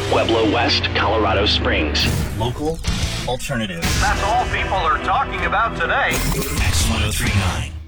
Pueblo West, Colorado Springs. Local alternative. That's all people are talking about today. X1039.